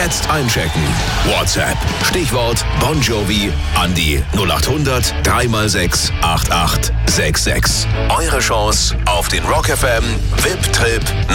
Jetzt einchecken. WhatsApp. Stichwort Bon Jovi an die 0800 3x6 8866. Eure Chance auf den Rock FM VIP-Trip